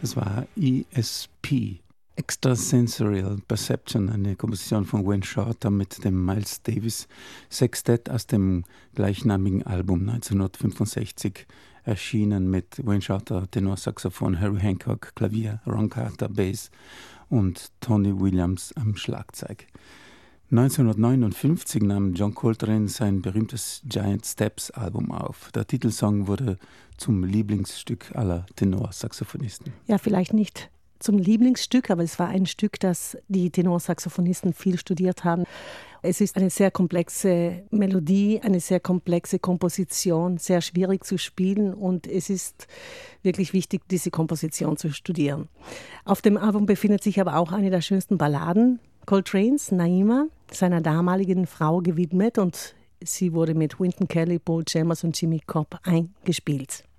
Das war ESP, Extrasensorial Perception, eine Komposition von Wayne Shorter mit dem Miles Davis Sextett aus dem gleichnamigen Album 1965 erschienen mit Wayne Shorter Tenorsaxophon, Harry Hancock Klavier, Ron Carter Bass und Tony Williams am Schlagzeug. 1959 nahm John Coltrane sein berühmtes Giant Steps Album auf. Der Titelsong wurde zum Lieblingsstück aller Tenorsaxophonisten. Ja, vielleicht nicht zum Lieblingsstück, aber es war ein Stück, das die Tenorsaxophonisten viel studiert haben. Es ist eine sehr komplexe Melodie, eine sehr komplexe Komposition, sehr schwierig zu spielen und es ist wirklich wichtig, diese Komposition zu studieren. Auf dem Album befindet sich aber auch eine der schönsten Balladen Coltranes, Naima, seiner damaligen Frau gewidmet und sie wurde mit Wynton Kelly, Paul Chambers und Jimmy Cobb eingespielt.